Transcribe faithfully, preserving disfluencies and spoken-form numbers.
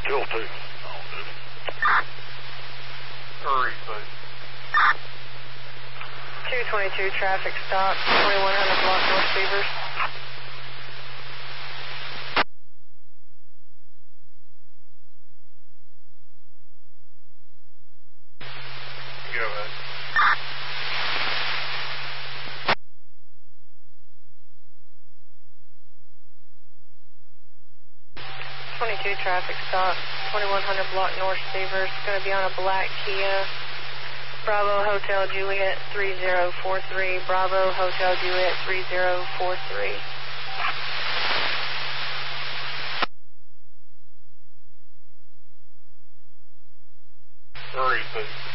Still two. Hurry, please. two twenty-two traffic stop, twenty-one hundred block North Beavers. Go ahead. twenty-two traffic stop, twenty-one hundred block North Beavers. Going to be on a black Kia. Bravo Hotel Juliet three zero four three. Bravo Hotel Juliet three zero four three. Hurry, please.